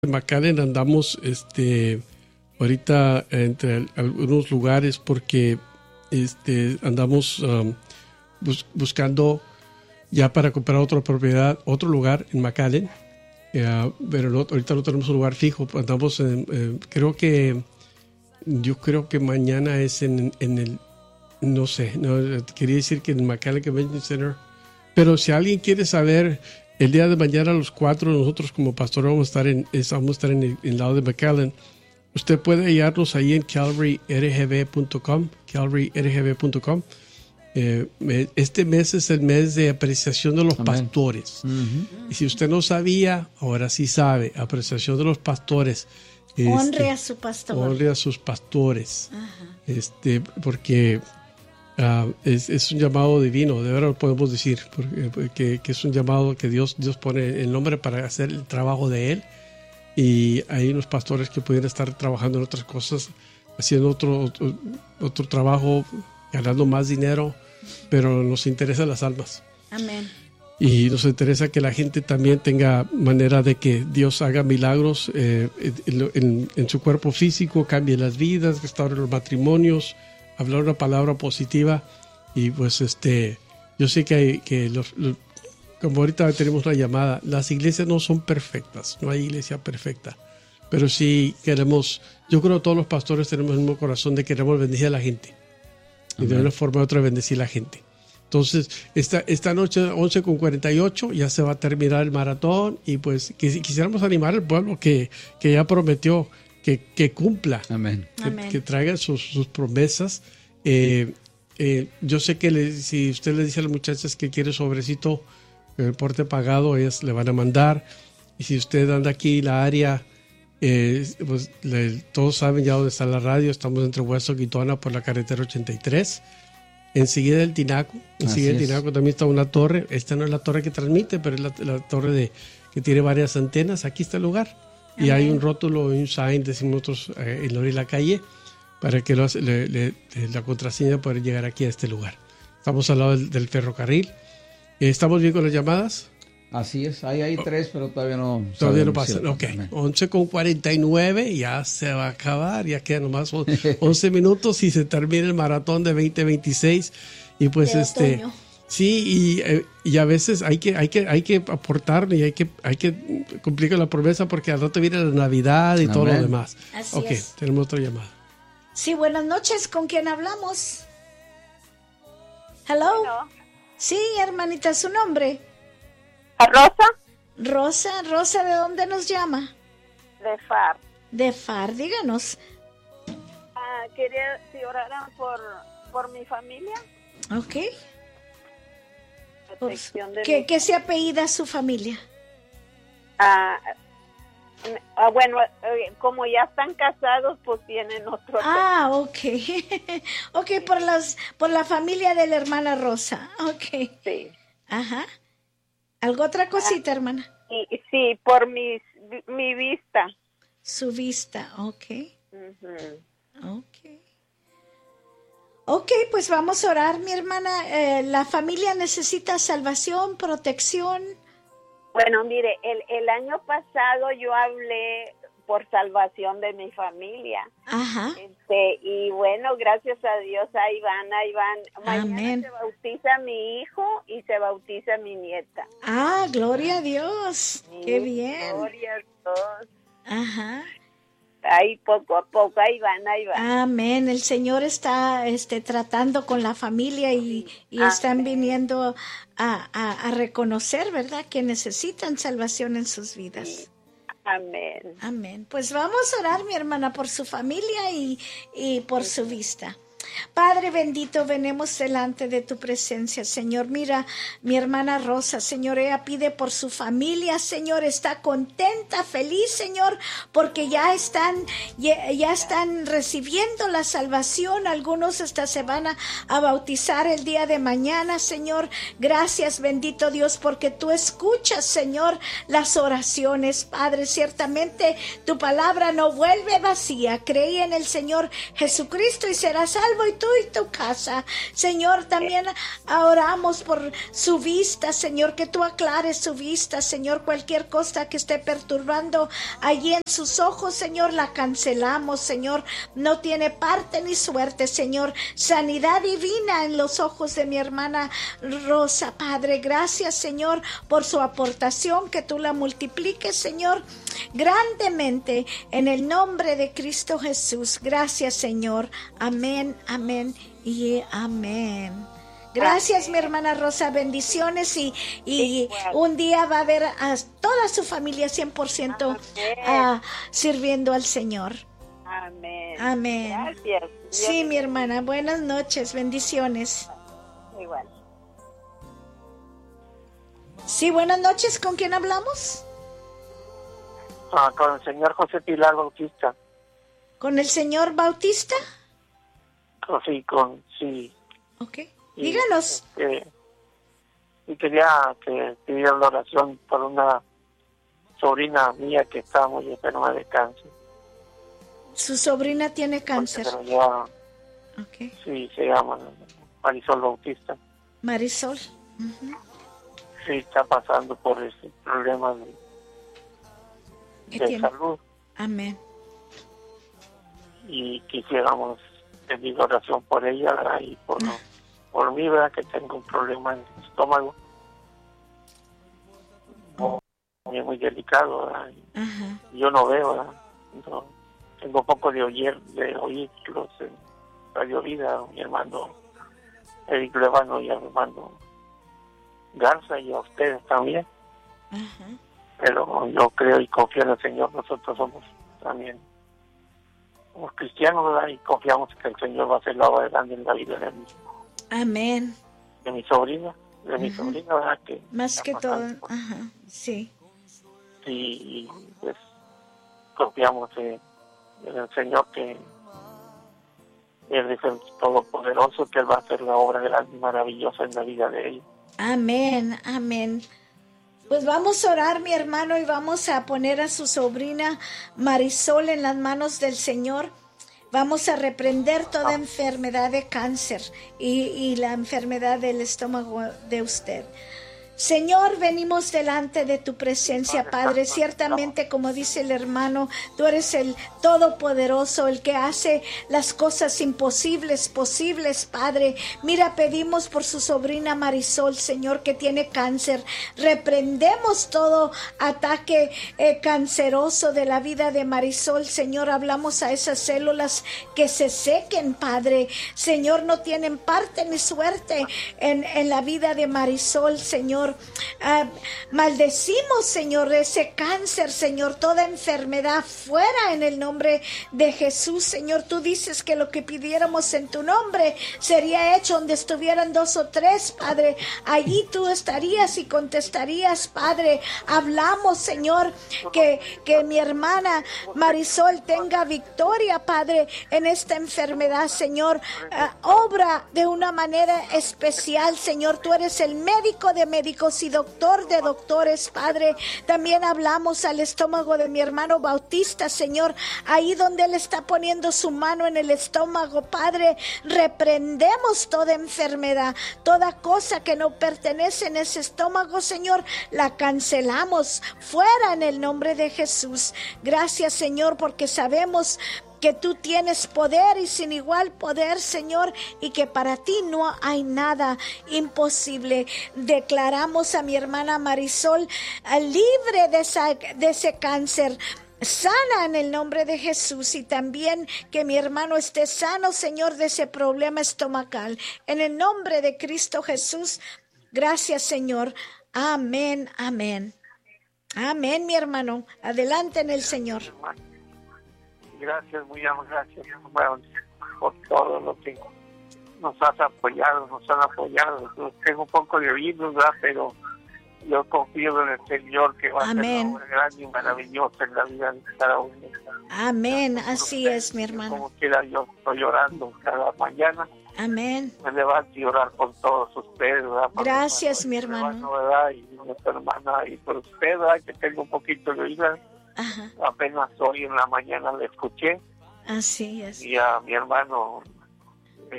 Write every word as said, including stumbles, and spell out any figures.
En McAllen andamos este ahorita entre algunos lugares porque este andamos um, bus, buscando ya para comprar otra propiedad, otro lugar en McAllen, uh, pero no, ahorita no tenemos un lugar fijo. Andamos en, eh, creo que yo creo que mañana es en, en el no sé, no quería decir que en McAllen Convention Center, pero si alguien quiere saber, el día de mañana a los cuatro nosotros como pastor vamos a estar en, vamos a estar en el, en el lado de McAllen. Usted puede hallarnos ahí en calvary r g b punto com, calvary r g b punto com. Eh, este mes es el mes de apreciación de los Amén. Pastores. Uh-huh. Y si usted no sabía, ahora sí sabe, apreciación de los pastores. Honre este, a su pastor. Honre a sus pastores. Uh-huh. Este, porque Uh, es, es un llamado divino, de verdad lo podemos decir, porque, porque, que es un llamado que Dios, Dios pone el nombre para hacer el trabajo de Él, y hay unos pastores que pudieran estar trabajando en otras cosas, haciendo otro, otro, otro trabajo, ganando más dinero, pero nos interesan las almas. Amén. Y nos interesa que la gente también tenga manera de que Dios haga milagros eh, en, en, en su cuerpo físico, cambie las vidas, restaure los matrimonios, hablar una palabra positiva. Y pues este yo sé que hay que los, los, como ahorita tenemos la llamada, las iglesias no son perfectas, no hay iglesia perfecta, pero sí queremos, yo creo que todos los pastores tenemos el mismo corazón de queremos bendecir a la gente. Amén. Y de una forma u otra bendecir a la gente. Entonces esta, esta noche once con cuarenta y ocho ya se va a terminar el maratón, y pues quisiéramos animar al pueblo que, que ya prometió Que, que cumpla, Amén. Que, Amén. que traiga sus, sus promesas. Eh, eh, yo sé que le, si usted le dice a las muchachas que quiere sobrecito, el porte pagado, ellas le van a mandar. Y si usted anda aquí en la área, eh, pues le, todos saben ya dónde está la radio. Estamos entre Hueso y Guituana por la carretera ochenta y tres. Enseguida del Tinaco. Enseguida del Tinaco también está una torre. Esta no es la torre que transmite, pero es la, la torre de, que tiene varias antenas. Aquí está el lugar. Y hay un rótulo y un sign, decimos nosotros, eh, en la orilla de la calle, para que lo, le, le, la contraseña para llegar aquí a este lugar. Estamos al lado del, del ferrocarril. Eh, ¿Estamos bien con las llamadas? Así es, ahí hay tres, pero todavía no. Todavía no pasa. Ok, once con cuarenta y nueve, ya se va a acabar, ya quedan nomás once minutos y se termina el maratón de veinte veintiséis. Y pues de este... otoño. Sí, y, eh, y a veces hay que, hay que, hay que aportar y hay que, hay que cumplir con la promesa, porque al rato viene la Navidad y Amén. Todo lo demás. Así ok, es. tenemos otra llamada. Sí, buenas noches. ¿Con quién hablamos? Hello. Bueno. Sí, hermanita, ¿su nombre? ¿Rosa? Rosa, Rosa, ¿de dónde nos llama? De F A R. De F A R, díganos. Ah, quería si oraran por, por mi familia. Ok. Pues, ¿Qué, mi... ¿Qué se apellida su familia? Ah, ah, bueno, como ya están casados, pues tienen otro. Ah, ok. Ok, por las, por la familia de la hermana Rosa. Ok. Sí. Ajá. ¿Algo otra cosita, ah, hermana? Sí, sí, por mi, mi vista. Su vista, ok. Uh-huh. Ok. Ok, pues vamos a orar, mi hermana. Eh, la familia necesita salvación, protección. Bueno, mire, el, el año pasado yo hablé por salvación de mi familia. Ajá. Este, y bueno, gracias a Dios, ahí van, ahí van. Mañana Amén. Se bautiza mi hijo y se bautiza mi nieta. Ah, gloria a Dios. Sí, qué bien. Gloria a Dios. Ajá. Ahí poco a poco, ahí van, ahí van. Amén. El Señor está este, tratando con la familia y, y están viniendo a, a, a reconocer, ¿verdad?, que necesitan salvación en sus vidas. Sí. Amén. Amén. Pues vamos a orar, mi hermana, por su familia y, y por su vista. Padre bendito, venimos delante de tu presencia, Señor. Mira, mi hermana Rosa, Señor, ella pide por su familia, Señor, está contenta, feliz, Señor, porque ya están, ya, ya están recibiendo la salvación. Algunos hasta se van a, a bautizar el día de mañana, Señor. Gracias, bendito Dios, porque tú escuchas, Señor, las oraciones, Padre. Ciertamente tu palabra no vuelve vacía. Creí en el Señor Jesucristo y serás salvo y tú y tu casa. Señor, también oramos por su vista, Señor, que tú aclares su vista, Señor, cualquier cosa que esté perturbando allí en sus ojos, Señor, la cancelamos, Señor, no tiene parte ni suerte, Señor, sanidad divina en los ojos de mi hermana Rosa, Padre, gracias, Señor, por su aportación, que tú la multipliques, Señor, grandemente, en el nombre de Cristo Jesús, gracias, Señor, amén, amén y amén. Gracias, mi hermana Rosa, bendiciones y, y un día va a ver a toda su familia cien por ciento uh, sirviendo al Señor. Amén. Amén. Gracias. Sí, mi hermana, buenas noches, bendiciones. Igual. Sí, buenas noches, ¿con quién hablamos? Ah, con el señor José Pilar Bautista. ¿Con el señor Bautista? Oh, sí, con, sí. Ok. Y, Díganos. Este, y quería que pidiera la oración por una sobrina mía que está muy enferma de cáncer. Su sobrina tiene cáncer. Porque, pero ya, Ok. sí, se llama Marisol Bautista. Marisol. Uh-huh. Sí, está pasando por ese problema de, de tiene? salud. Amén. Y quisiéramos pedir oración por ella, ¿verdad? Y por, Ah. por mí, ¿verdad? Que tengo un problema en el estómago. Muy, muy delicado, ¿verdad? Y Ajá. yo no veo, ¿verdad? No, tengo poco de oír, de oírlos en Radio Vida, mi hermano Eric Levano y a mi hermano Garza y a ustedes también. Ajá. Pero yo creo y confío en el Señor, nosotros somos también somos cristianos, ¿verdad? Y confiamos que el Señor va a hacer la obra grande en la vida de mi, Amén. de mi sobrina, de mi Ajá. sobrina, ¿verdad? Que Más está que todo, pasando por- ajá, sí. y pues confiamos en, en el Señor, que Él es el Todopoderoso, que Él va a hacer la obra grande y maravillosa en la vida de ella. Amén, amén. Pues vamos a orar, mi hermano, y vamos a poner a su sobrina Marisol en las manos del Señor. Vamos a reprender toda enfermedad de cáncer y, y la enfermedad del estómago de usted. Señor, venimos delante de tu presencia, Padre. Ciertamente, como dice el hermano, tú eres el Todopoderoso, el que hace las cosas imposibles posibles, Padre. Mira, pedimos por su sobrina Marisol, Señor, que tiene cáncer. Reprendemos todo ataque eh, canceroso de la vida de Marisol, Señor. Hablamos a esas células que se sequen, Padre. Señor, no tienen parte ni suerte en, en la vida de Marisol, Señor. Uh, maldecimos, Señor, ese cáncer, Señor, toda enfermedad fuera en el nombre de Jesús, Señor. Tú dices que lo que pidiéramos en tu nombre sería hecho donde estuvieran dos o tres, Padre. Allí tú estarías y contestarías, Padre. Hablamos, Señor, que, que mi hermana Marisol tenga victoria, Padre, en esta enfermedad, Señor. Uh, obra de una manera especial, Señor. Tú eres el médico de médicos y doctor de doctores, Padre. También hablamos al estómago de mi hermano Bautista, Señor, ahí donde él está poniendo su mano en el estómago, Padre. Reprendemos toda enfermedad, toda cosa que no pertenece en ese estómago, Señor, la cancelamos fuera en el nombre de Jesús. Gracias, Señor, porque sabemos que tú tienes poder y sin igual poder, Señor, y que para ti no hay nada imposible. Declaramos a mi hermana Marisol libre de, esa, de ese cáncer, sana en el nombre de Jesús, y también que mi hermano esté sano, Señor, de ese problema estomacal. En el nombre de Cristo Jesús, gracias, Señor. Amén, amén. Amén, mi hermano. Adelante en el Señor. Gracias, muy amable, gracias, bueno, por todo lo que nos has apoyado, nos han apoyado. Yo tengo un poco de oídos, ¿verdad? Pero yo confío en el Señor, que va Amén. a ser una obra grande y maravillosa en la vida de cada uno. Amén, así es, mi hermano. Como quiera, yo estoy llorando cada mañana. Amén. Me levanto y orar por todos ustedes, ¿verdad? Por Gracias, mi hermano, hermano. ¿verdad? Y nuestra hermana, y por usted, ¿verdad? Que tengo un poquito de oído. Ajá, Apenas hoy en la mañana le escuché. así es. Y a mi hermano